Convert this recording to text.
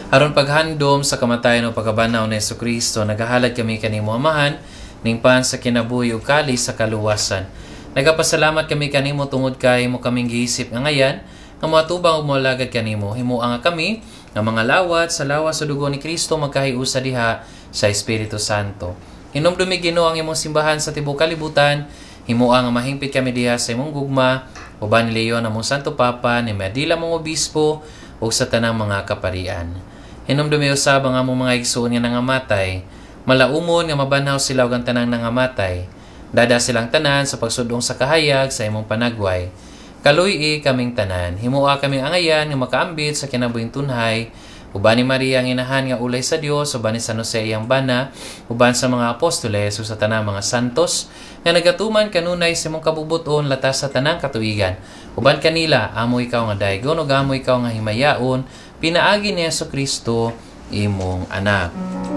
Aron paghandom sa kamatayon o pagkabanaw ni Jesucristo, nagahalad kami kanimo amahan, ning pan sa kinabuhi ug kali sa kaluwasan. Nagapasalamat kami kanimo tungod kay mo kaming giisip nga ngayan, nga matubang ug molagad kanimo. Himuanga kami nga mga lawat sa lawas sa dugo ni Kristo magkahiusa diha sa Espiritu Santo. Hinumdumi Ginoo ang imong simbahan sa tibuok kalibutan. Himuang nga mahingpit kami diha sa imong gugma, uban ni Leon among Santo Papa, ni Medila mong obispo ug sa tanang mga kaparian. Hinumdumi usab ang among mga igsoon nga nangamatay. Malaumon nga mabanhaw sila ug ang tanang nangamatay. Dada silang tanan sa pagsudong sa kahayag sa imong panagway. Kaluy kaming tanan. Himua kaming angayan nga makaambit sa kinabuhing tunhay. Uban ni Maria ang inahan nga ulay sa Dios, uban ni San Jose iyang bana, uban sa mga apostoles ug sa tanang mga santos nga nagatuman kanunay sa imong kabubuton latas sa tanang katuigan. Uban kanila amo ikaw nga dayon ug amo ikaw nga himayaon, pinaagi ni Jesucristo imong anak.